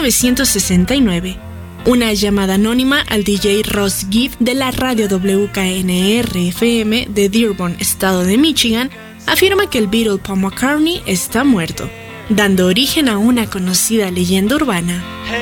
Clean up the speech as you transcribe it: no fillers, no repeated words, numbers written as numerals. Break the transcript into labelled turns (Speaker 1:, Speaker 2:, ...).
Speaker 1: 1969. Una llamada anónima al DJ Ross Gibb de la radio WKNR-FM de Dearborn, estado de Michigan, afirma que el Beatle Paul McCartney está muerto, dando origen a una conocida leyenda urbana.